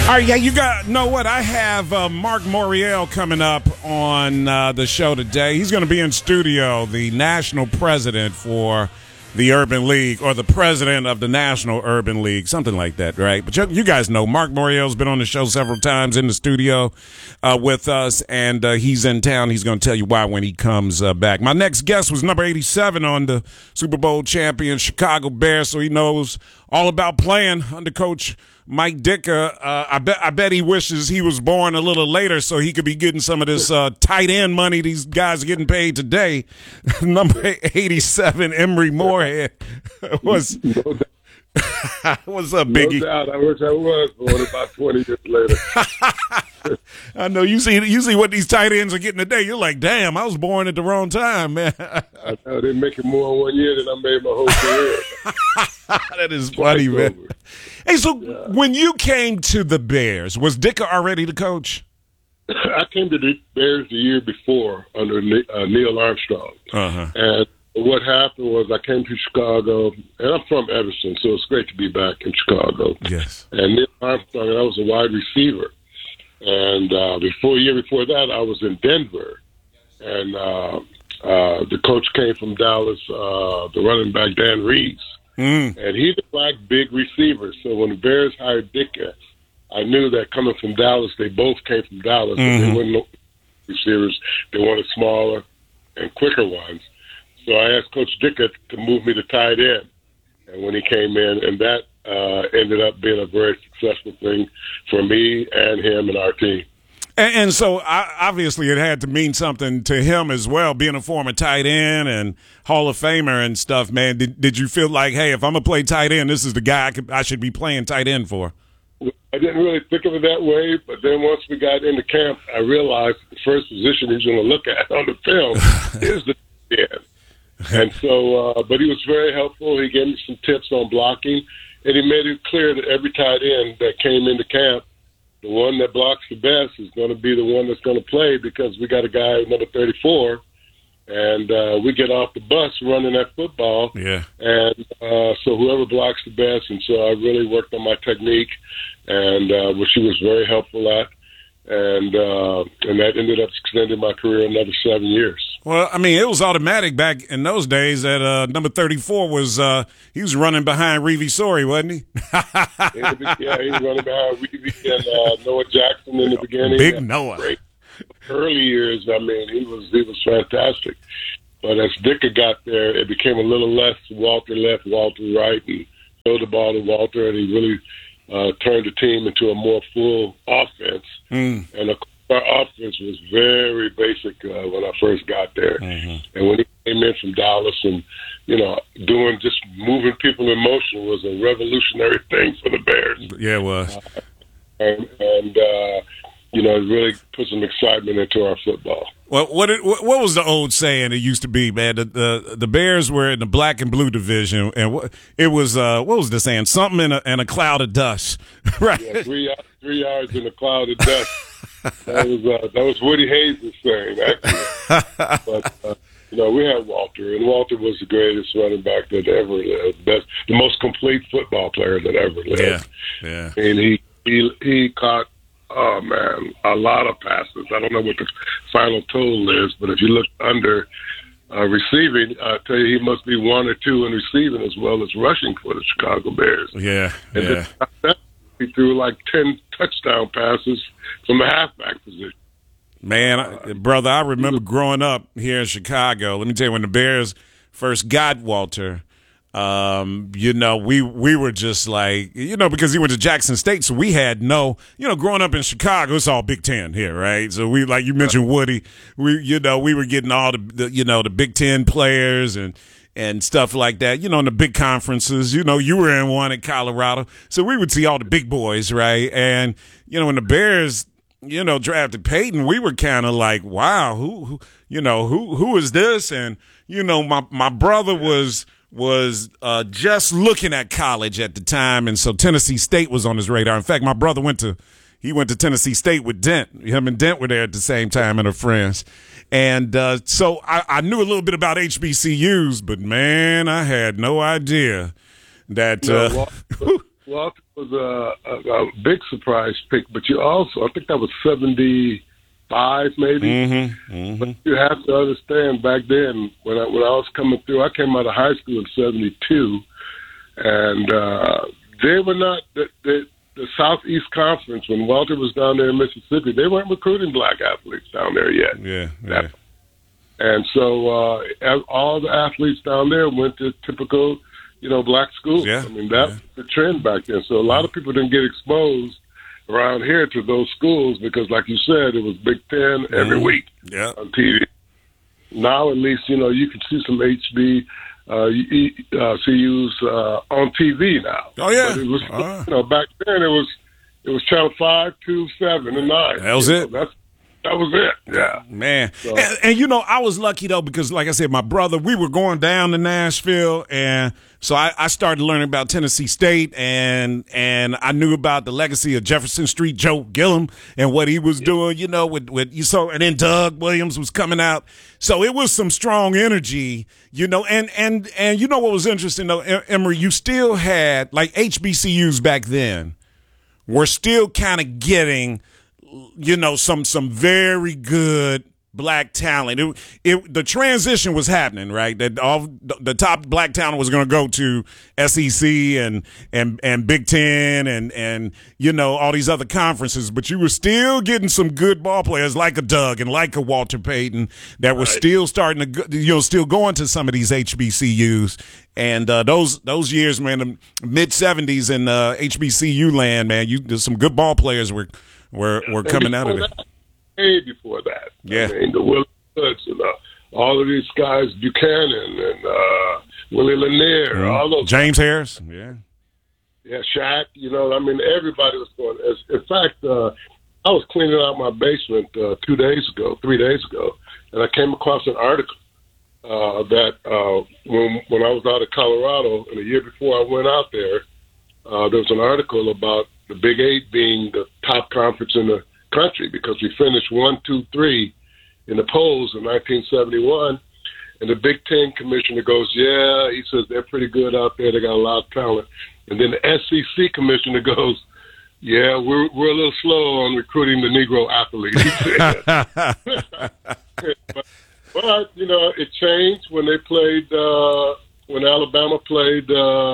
All right, yeah, you know what? I have Mark Morial coming up on the show today. He's going to be in studio, the national president for the Urban League, or the president of the National Urban League, something like that, right? But you guys know Mark Morial's been on the show several times in the studio with us, and he's in town. He's going to tell you why when he comes back. My next guest was number 87 on the Super Bowl champion Chicago Bears, so he knows all about playing under Coach Mike Ditka. I bet he wishes he was born a little later so he could be getting some of this tight end money these guys are getting paid today. Number 87, Emory Moorhead. What's up, Biggie? No doubt. I wish I was born about 20 years later. I know you see what these tight ends are getting today. You're like, damn, I was born at the wrong time, man. I know they're making more in 1 year than I made my whole career. That is funny, man. Over. Hey, so when you came to the Bears, was Ditka already the coach? I came to the Bears the year before under Neil Armstrong. Uh-huh. And what happened was I came to Chicago, and I'm from Everson, so it's great to be back in Chicago. Yes. And Neil Armstrong, and I was a wide receiver. And a year before that, I was in Denver. And the coach came from Dallas, the running back, Dan Reeves. And he didn't like big receivers. So when the Bears hired Ditka, I knew that coming from Dallas, they both came from Dallas. And they weren't receivers. They wanted smaller and quicker ones. So I asked Coach Ditka to move me to tight end. And when he came in, and that ended up being a very successful thing for me and him and our team. And so, obviously, it had to mean something to him as well, being a former tight end and Hall of Famer and stuff, man. Did you feel like, hey, if I'm going to play tight end, this is the guy I should be playing tight end for? I didn't really think of it that way, but then once we got into camp, I realized the first position he's going to look at on the film is the tight end. And so, but he was very helpful. He gave me some tips on blocking, and he made it clear that every tight end that came into camp, the one that blocks the best is going to be the one that's going to play, because we got a guy, number 34, and we get off the bus running that football. Yeah. And so whoever blocks the best, and so I really worked on my technique, and which he was very helpful at, and that ended up extending my career another 7 years. Well, I mean, it was automatic back in those days that number 34 was he was running behind Reeve Sori, wasn't he? Yeah, he was running behind Reeve and Noah Jackson in the beginning. Big Noah. Great. Early years, I mean, he was fantastic. But as Ditka got there, it became a little less Walter left, Walter right, and throw the ball to Walter, and he really turned the team into a more full offense. And our offense was very basic when I first got there. And when he came in from Dallas and, doing just moving people in motion was a revolutionary thing for the Bears. Yeah, it was. And it really put some excitement into our football. Well, what was the old saying it used to be, man? The Bears were in the black and blue division, and it was what was the saying? Something in a cloud of dust, right? Yeah, 3 yards in a cloud of dust. That was Woody Hayes' saying, actually. But we had Walter, and Walter was the greatest running back that ever lived. The most complete football player that ever lived. Yeah. And he caught, oh man, a lot of passes. I don't know what the final total is, but if you look under receiving, I tell you, he must be 1 or 2 in receiving as well as rushing for the Chicago Bears. Yeah. He threw like 10 touchdown passes from the halfback position. Man, brother, I remember growing up here in Chicago. Let me tell you, when the Bears first got Walter, we were just like, because he went to Jackson State, so we had growing up in Chicago, it's all Big Ten here, right? So we, like you mentioned, Woody, we were getting all the Big Ten players and stuff like that, in the big conferences. You were in one in Colorado, so we would see all the big boys, right? And when the Bears, drafted Peyton, we were kind of like, wow, who is this? And my brother was just looking at college at the time, and so Tennessee State was on his radar. In fact, my brother went to Tennessee State with Dent. Him and Dent were there at the same time, and are friends. And so I knew a little bit about HBCUs, but man, I had no idea that. Walter was a big surprise pick, but you also, I think that was 75 maybe. But you have to understand back then when I was coming through, I came out of high school in 72, and they were not the Southeast Conference when Walter was down there in Mississippi. They weren't recruiting black athletes down there yet. Yeah. And so all the athletes down there went to typical, black schools. Yeah. I mean, that's the trend back then. So a lot of people didn't get exposed around here to those schools because, like you said, it was Big Ten every week on TV. Now, at least, you can see some CUs on TV now. Oh, yeah. But it was, back then it was Channel 5, 2, 7, and 9. That was it. That was it. Yeah, man. So. And I was lucky though because, like I said, my brother, we were going down to Nashville, and so I started learning about Tennessee State, and I knew about the legacy of Jefferson Street Joe Gillum and what he was doing. With you saw, and then Doug Williams was coming out, so it was some strong energy. And what was interesting though, Emory, you still had like HBCUs back then were still kind of getting. Some very good black talent. The transition was happening, right? That all the top black talent was going to go to SEC and Big Ten and all these other conferences, but you were still getting some good ball players like a Doug and like a Walter Payton that were still starting to still going to some of these HBCUs. And those years, man, the mid '70s in HBCU land, man, there's some good ball players were coming out of it. Way before that. Yeah. I mean, the Willie Hoods and all of these guys, Buchanan and Willie Lanier, all those James Harris. Yeah. Yeah, Shaq, everybody was going. In fact, I was cleaning out my basement 3 days ago, and I came across an article that when I was out of Colorado, and a year before I went out there was an article about the Big Eight being the top conference in the country because we finished 1, 2, 3 in the polls in 1971. And the Big Ten commissioner goes, yeah, he says they're pretty good out there. They got a lot of talent. And then the SEC commissioner goes, yeah, we're a little slow on recruiting the Negro athletes. but it changed when they played, when Alabama played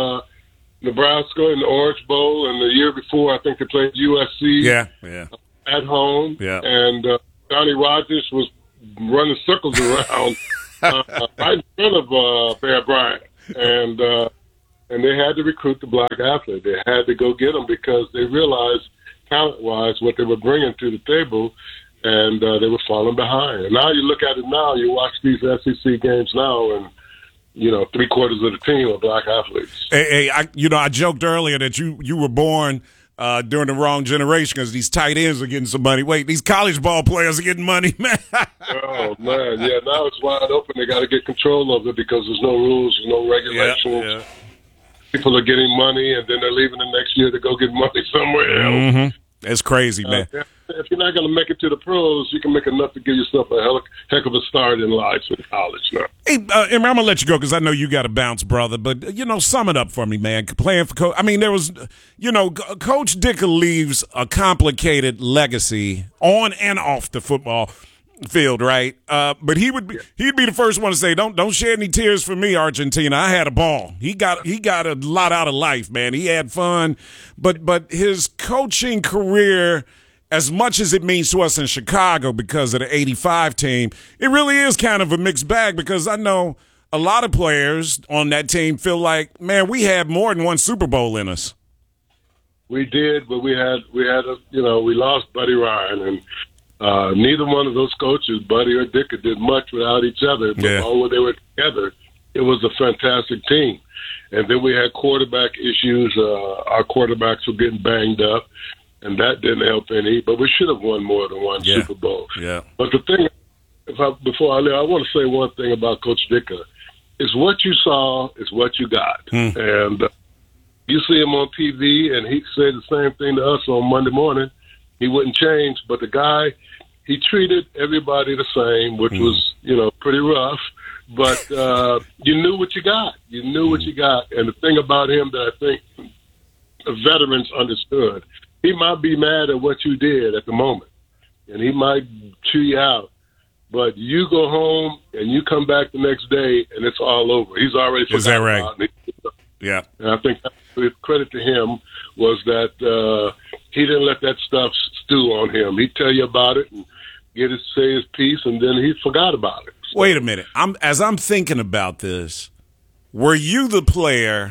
Nebraska in the Orange Bowl, and the year before, I think they played USC at home. Yeah. And Johnny Rodgers was running circles around right in front of Bear Bryant. And they had to recruit the black athlete. They had to go get them because they realized, talent-wise, what they were bringing to the table, and they were falling behind. And now you look at it now, you watch these SEC games now, and 3/4 of the team are black athletes. Hey, I joked earlier that you were born during the wrong generation because these tight ends are getting some money. Wait, these college ball players are getting money, man. Oh, man, yeah, now it's wide open. They got to get control of it because there's no rules, there's no regulations. Yeah. People are getting money, and then they're leaving the next year to go get money somewhere else. Mm-hmm. It's crazy, man. If you're not going to make it to the pros, you can make enough to give yourself a heck of a start in life in college now. Hey, I'm going to let you go because I know you got to bounce, brother. But, sum it up for me, man. Playing for Coach. I mean, there was, Coach Dicker leaves a complicated legacy on and off the football field, right? But he'd be the first one to say, "Don't shed any tears for me, Argentina. I had a ball. He got a lot out of life, man. He had fun, but his coaching career, as much as it means to us in Chicago because of the '85 team, it really is kind of a mixed bag because I know a lot of players on that team feel like, man, we had more than one Super Bowl in us." We did, but we lost Buddy Ryan and. Neither one of those coaches, Buddy or Dicker, did much without each other. But when they were together, it was a fantastic team. And then we had quarterback issues. Our quarterbacks were getting banged up, and that didn't help any. But we should have won more than one Super Bowl. Yeah. But the thing, before I leave, I want to say one thing about Coach Dicker. Is what you saw is what you got. And you see him on TV, and he said the same thing to us on Monday morning. He wouldn't change, but the guy, he treated everybody the same, which was, pretty rough. But you knew what you got. You knew what you got. And the thing about him that I think veterans understood. He might be mad at what you did at the moment, and he might chew you out. But you go home and you come back the next day, and it's all over. He's already forgotten. Is that right? About it. Yeah. And I think the credit to him was that he didn't let that stuff stew on him. He'd tell you about it and say his piece, and then he forgot about it. So, wait a minute. As I'm thinking about this, were you the player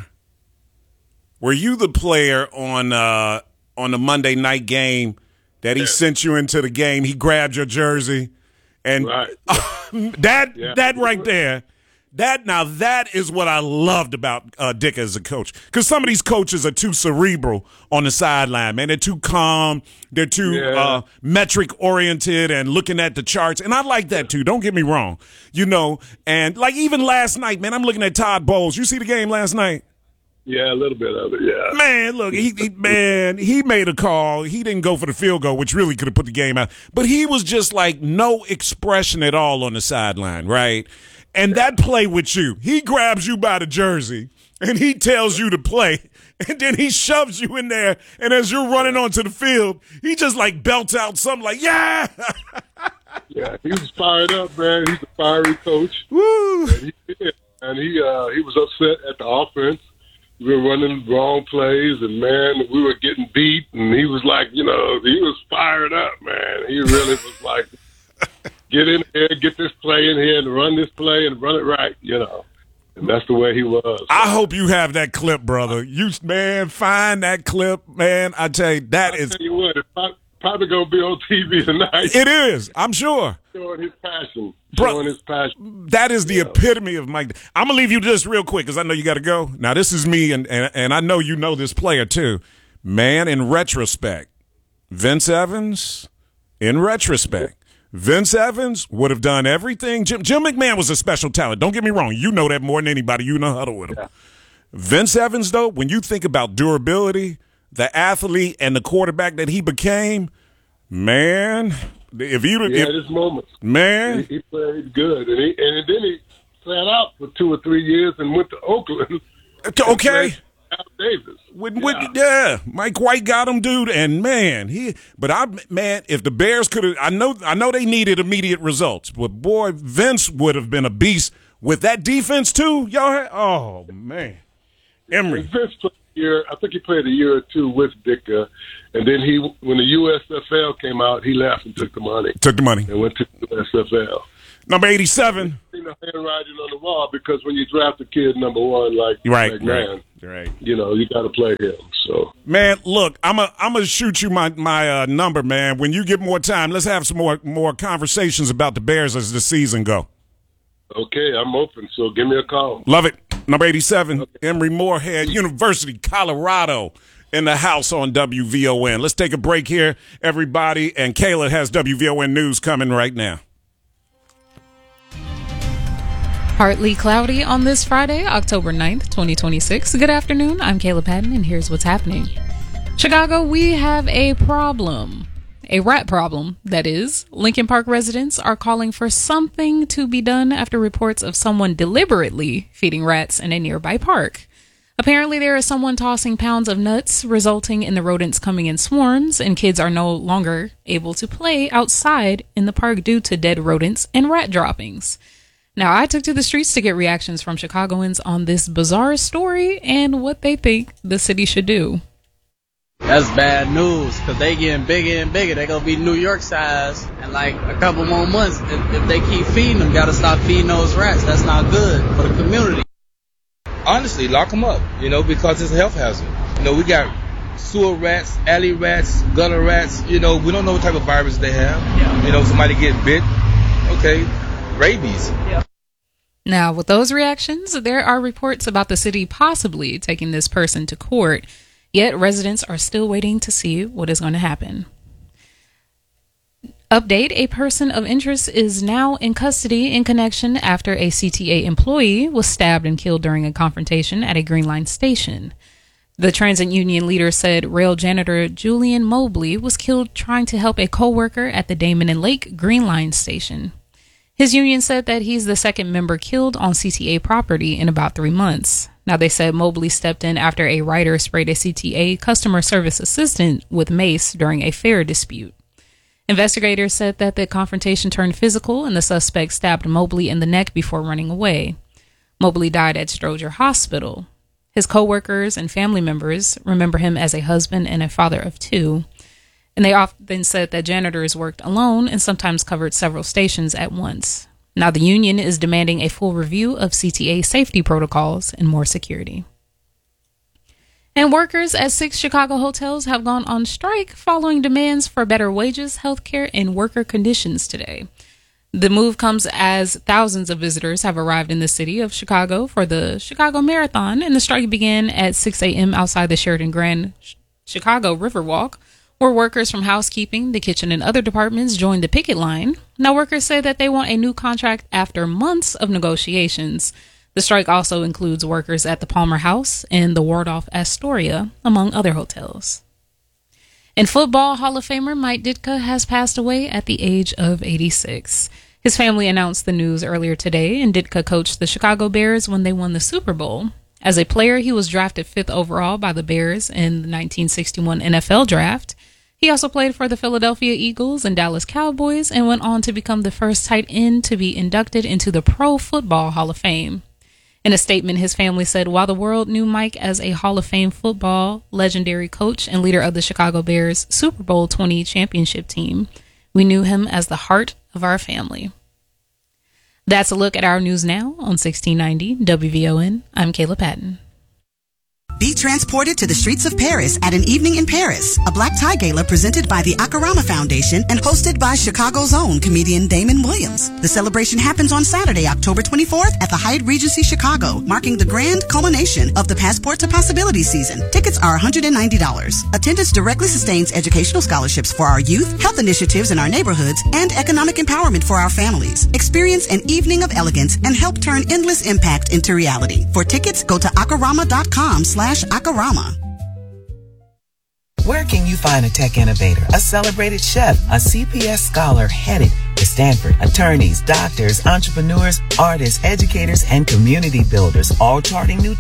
on the Monday night game that he sent you into the game? He grabbed your jersey, and right. that right there. That is what I loved about Dick as a coach. Because some of these coaches are too cerebral on the sideline, man. They're too calm. They're too metric-oriented and looking at the charts. And I like that, too. Don't get me wrong. And like even last night, man, I'm looking at Todd Bowles. You see the game last night? Yeah, a little bit of it, yeah. Man, look, he made a call. He didn't go for the field goal, which really could have put the game out. But he was just like no expression at all on the sideline, right? And that play with you, he grabs you by the jersey, and he tells you to play, and then he shoves you in there, and as you're running onto the field, he just like belts out something like, yeah! Yeah, he was fired up, man. He's a fiery coach. Woo! And he was upset at the offense. We were running wrong plays, and, man, we were getting beat, and he was like, he was fired up, man. He really was like, get in here, get this play in here, and run this play and run it right, And that's the way he was. I hope you have that clip, brother. Find that clip, man. I tell you, I'll tell you what, it's probably going to be on TV tonight. It is, I'm sure. Showing his passion. That is the epitome of Mike. I'm going to leave you just real quick because I know you got to go. Now, this is me, and I know you know this player, too. Man, in retrospect, Vince Evans, Vince Evans would have done everything. Jim McMahon was a special talent. Don't get me wrong. You know that more than anybody. You know huddle with him. Yeah. Vince Evans, though, when you think about durability, the athlete and the quarterback that he became, man, his moments. Man, he played good, and then he sat out for 2 or 3 years and went to Oakland. Okay. Al Davis. Mike White got him, dude, and man, if the Bears could have, I know they needed immediate results, but boy, Vince would have been a beast with that defense too. Oh man, Emory. Vince played a year. I think he played a year or two with Ditka, and then when the USFL came out, he left and took the money. And went to the USFL. Number 87. You know, handwriting on the wall, because when you draft a kid number one like McMahon, right. You got to play him. So, man, look, I'm gonna shoot you my number, man. When you get more time, let's have some more conversations about the Bears as the season go. Okay, I'm open. So give me a call. Love it. Number 87, okay. Emory Moorhead, University, Colorado, in the house on WVON. Let's take a break here, everybody, and Kayla has WVON news coming right now. Partly cloudy on this Friday, October 9th, 2026. Good afternoon. I'm Kayla Patton, and here's what's happening. Chicago, we have a problem. A rat problem, that is. Lincoln Park residents are calling for something to be done after reports of someone deliberately feeding rats in a nearby park. Apparently, there is someone tossing pounds of nuts, resulting in the rodents coming in swarms, and kids are no longer able to play outside in the park due to dead rodents and rat droppings. Now, I took to the streets to get reactions from Chicagoans on this bizarre story and what they think the city should do. That's bad news, because they getting bigger and bigger. They're going to be New York size in like a couple more months. If they keep feeding them, got to stop feeding those rats. That's not good for the community. Honestly, lock them up, because it's a health hazard. We got sewer rats, alley rats, gutter rats. We don't know what type of virus they have. Yeah. Somebody get bit. Okay, rabies. Yeah. Now, with those reactions, there are reports about the city possibly taking this person to court, yet residents are still waiting to see what is going to happen. Update, a person of interest is now in custody in connection after a CTA employee was stabbed and killed during a confrontation at a Green Line station. The transit union leader said rail janitor Julian Mobley was killed trying to help a co-worker at the Damon and Lake Green Line station. His union said that he's the second member killed on CTA property in about 3 months. Now, they said Mobley stepped in after a writer sprayed a CTA customer service assistant with mace during a fare dispute. Investigators said that the confrontation turned physical and the suspect stabbed Mobley in the neck before running away. Mobley died at Stroger Hospital. His co-workers and family members remember him as a husband and a father of two, and they often said that janitors worked alone and sometimes covered several stations at once. Now, the union is demanding a full review of CTA safety protocols and more security. And workers at 6 Chicago hotels have gone on strike following demands for better wages, health care, and worker conditions today. The move comes as thousands of visitors have arrived in the city of Chicago for the Chicago Marathon, and the strike began at 6 a.m. outside the Sheraton Grand Chicago Riverwalk, where workers from housekeeping, the kitchen, and other departments joined the picket line. Now, workers say that they want a new contract after months of negotiations. The strike also includes workers at the Palmer House and the Waldorf Astoria, among other hotels. In football, Hall of Famer Mike Ditka has passed away at the age of 86. His family announced the news earlier today, and Ditka coached the Chicago Bears when they won the Super Bowl. As a player, he was drafted 5th overall by the Bears in the 1961 NFL Draft. He also played for the Philadelphia Eagles and Dallas Cowboys and went on to become the first tight end to be inducted into the Pro Football Hall of Fame. In a statement, his family said, while the world knew Mike as a Hall of Fame football legendary coach and leader of the Chicago Bears Super Bowl 20 championship team, we knew him as the heart of our family. That's a look at our news now on 1690 WVON. I'm Kayla Patton. Be transported to the streets of Paris at An Evening in Paris, a black tie gala presented by the Akarama Foundation and hosted by Chicago's own comedian Damon Williams. The celebration happens on Saturday, October 24th at the Hyatt Regency Chicago, marking the grand culmination of the Passport to Possibility season. Tickets are $190. Attendance directly sustains educational scholarships for our youth, health initiatives in our neighborhoods, and economic empowerment for our families. Experience an evening of elegance and help turn endless impact into reality. For tickets, go to akarama.com/Akarama. Where can you find a tech innovator, a celebrated chef, a CPS scholar headed to Stanford, attorneys, doctors, entrepreneurs, artists, educators, and community builders, all charting new